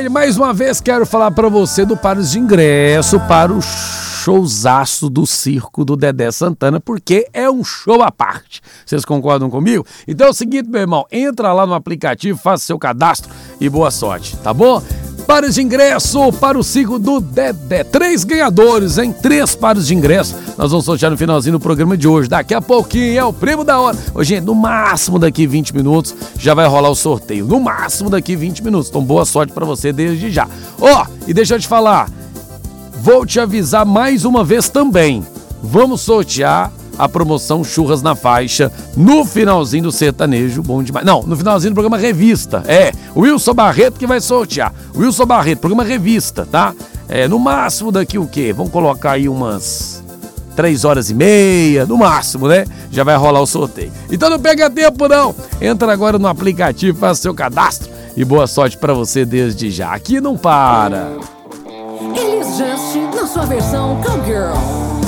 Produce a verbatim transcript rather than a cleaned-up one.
Mais uma vez quero falar para você do pares de ingresso para o showzaço do circo do Dedé Santana, porque é um show à parte. Vocês concordam comigo? Então é o seguinte, meu irmão, entra lá no aplicativo, faça seu cadastro e boa sorte, tá bom? Pares de ingresso para o circo do Dedé. Três ganhadores, hein? Três pares de ingresso. Nós vamos sortear no finalzinho do programa de hoje. Daqui a pouquinho é o prêmio da hora. Ô, gente, no máximo daqui vinte minutos já vai rolar o sorteio. No máximo daqui vinte minutos. Então, boa sorte para você desde já. Ó, oh, e deixa eu te falar. Vou te avisar mais uma vez também. Vamos sortear a promoção Churras na Faixa no finalzinho do Sertanejo Bom Demais. Não, no finalzinho do programa Revista. É, o Wilson Barreto que vai sortear. O Wilson Barreto, programa Revista, tá? É, no máximo daqui o quê? Vamos colocar aí umas três horas e meia, no máximo, né? Já vai rolar o sorteio. Então não pega tempo não. Entra agora no aplicativo, faça seu cadastro e boa sorte pra você desde já. Aqui não para. Elis Just na sua versão Cowgirl.